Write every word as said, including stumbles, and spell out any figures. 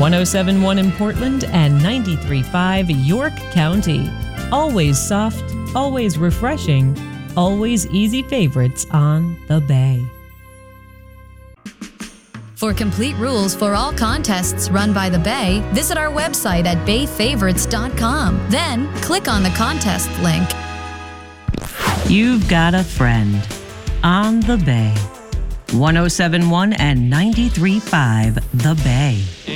one oh seven point one in Portland and ninety-three point five York County. Always soft, always refreshing, always easy favorites on the Bay. For complete rules for all contests run by the Bay, visit our website at bay favorites dot com. Then click on the contest link. You've got a friend on the Bay. one oh seven point one and ninety-three point five The Bay.